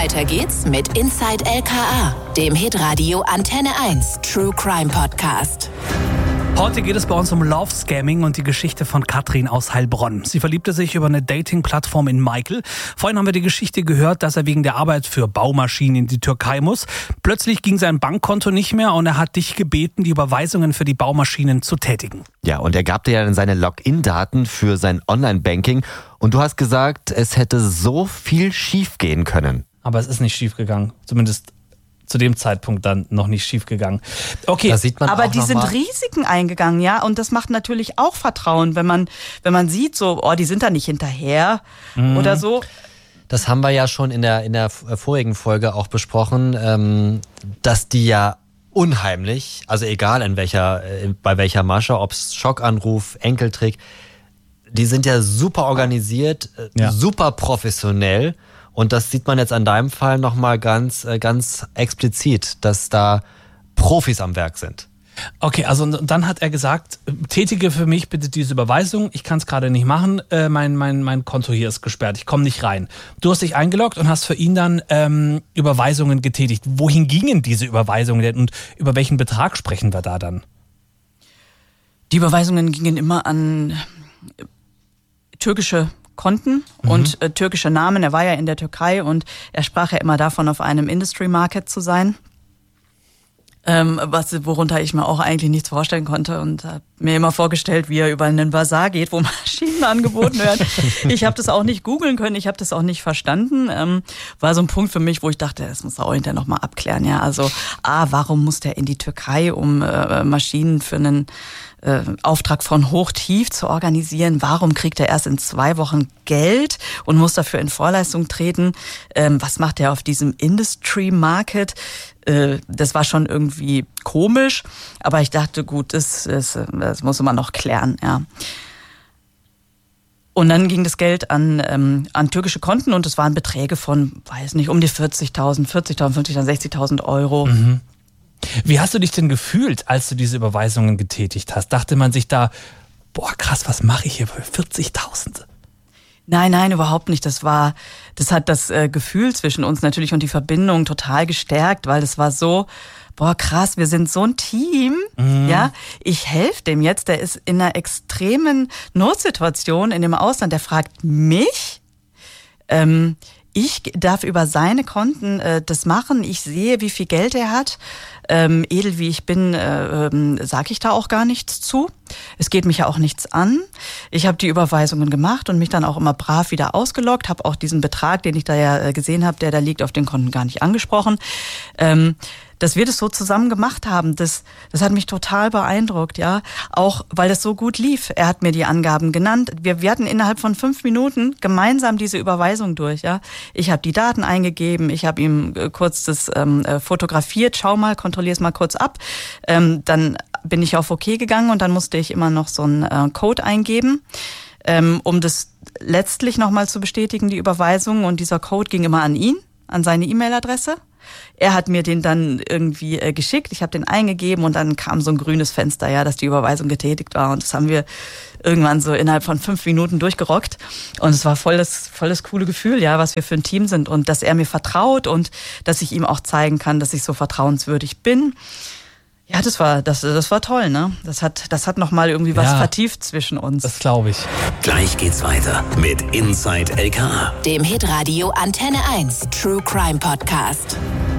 Weiter geht's mit Inside LKA, dem Hitradio Antenne 1 True Crime Podcast. Heute geht es bei uns um Love-Scamming und die Geschichte von Katrin aus Heilbronn. Sie verliebte sich über eine Dating-Plattform in Michael. Vorhin haben wir die Geschichte gehört, dass er wegen der Arbeit für Baumaschinen in die Türkei muss. Plötzlich ging sein Bankkonto nicht mehr und er hat dich gebeten, die Überweisungen für die Baumaschinen zu tätigen. Ja, und er gab dir ja seine Login-Daten für sein Online-Banking. Und du hast gesagt, es hätte so viel schief gehen können. Aber es ist nicht schief gegangen, zumindest zu dem Zeitpunkt dann noch nicht schief gegangen. Okay, da sieht man aber auch die sind Risiken eingegangen, ja, und das macht natürlich auch Vertrauen, wenn man sieht, so, oh, die sind da nicht hinterher oder so. Das haben wir ja schon in der vorigen Folge auch besprochen, dass die ja unheimlich, also egal bei welcher Masche, ob es Schockanruf, Enkeltrick, die sind ja super organisiert, super professionell. Und das sieht man jetzt an deinem Fall nochmal ganz explizit, dass da Profis am Werk sind. Okay, also dann hat er gesagt, tätige für mich bitte diese Überweisung, ich kann es gerade nicht machen, mein Konto hier ist gesperrt, ich komme nicht rein. Du hast dich eingeloggt und hast für ihn dann Überweisungen getätigt. Wohin gingen diese Überweisungen denn und über welchen Betrag sprechen wir da dann? Die Überweisungen gingen immer an türkische Konten und türkische Namen. Er war ja in der Türkei und er sprach ja immer davon, auf einem Industry Market zu sein. Worunter ich mir auch eigentlich nichts vorstellen konnte und habe mir immer vorgestellt, wie er über einen Bazar geht, wo Maschinen angeboten werden. Ich habe das auch nicht googeln können, ich habe das auch nicht verstanden. War so ein Punkt für mich, wo ich dachte, das muss er auch hinterher nochmal abklären. Ja, also warum muss der in die Türkei, um Maschinen für einen Auftrag von Hochtief zu organisieren? Warum kriegt er erst in 2 Wochen Geld und muss dafür in Vorleistung treten? Was macht er auf diesem Industry Market? Das war schon irgendwie komisch, aber ich dachte, gut, das muss man noch klären, ja. Und dann ging das Geld an türkische Konten und es waren Beträge von, weiß nicht, um die 40.000, 50.000 Euro. Mhm. Wie hast du dich denn gefühlt, als du diese Überweisungen getätigt hast? Dachte man sich da, boah krass, was mache ich hier für 40.000? Nein, überhaupt nicht. Das hat das Gefühl zwischen uns natürlich und die Verbindung total gestärkt, weil es war so, boah krass, wir sind so ein Team, ja. Ich helfe dem jetzt, der ist in einer extremen Notsituation in dem Ausland, der fragt mich, ich darf über seine Konten das machen. Ich sehe, wie viel Geld er hat. Edel wie ich bin, sage ich da auch gar nichts zu. Es geht mich ja auch nichts an. Ich habe die Überweisungen gemacht und mich dann auch immer brav wieder ausgeloggt. Habe auch diesen Betrag, den ich da ja gesehen habe, der da liegt, auf den Konten gar nicht angesprochen. Dass wir das so zusammen gemacht haben, das hat mich total beeindruckt, ja. Auch weil das so gut lief. Er hat mir die Angaben genannt. Wir hatten innerhalb von 5 Minuten gemeinsam diese Überweisung durch, ja. Ich habe die Daten eingegeben, ich habe ihm kurz das fotografiert, schau mal, kontrollier's mal kurz ab. Dann bin ich auf OK gegangen und dann musste ich immer noch so einen Code eingeben, um das letztlich nochmal zu bestätigen, die Überweisung. Und dieser Code ging immer an ihn, an seine E-Mail-Adresse. Er hat mir den dann irgendwie geschickt, ich habe den eingegeben und dann kam so ein grünes Fenster, ja, dass die Überweisung getätigt war und das haben wir irgendwann so innerhalb von 5 Minuten durchgerockt und es war voll das coole Gefühl, ja, was wir für ein Team sind und dass er mir vertraut und dass ich ihm auch zeigen kann, dass ich so vertrauenswürdig bin. Ja, das war toll, ne? Das hat nochmal irgendwie was vertieft zwischen uns. Das glaube ich. Gleich geht's weiter mit Inside LKA, dem Hitradio Antenne 1 True Crime Podcast.